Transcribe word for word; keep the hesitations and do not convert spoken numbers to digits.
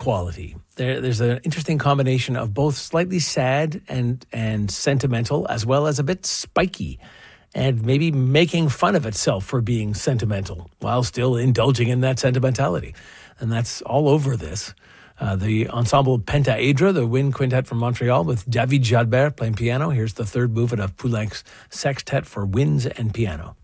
quality. There, there's an interesting combination of both slightly sad and and sentimental, as well as a bit spiky, and maybe making fun of itself for being sentimental while still indulging in that sentimentality. And that's all over this. Uh, the ensemble Pentaedra, the wind quintet from Montreal, with David Jalbert playing piano. Here's the third movement of Poulenc's sextet for winds and piano.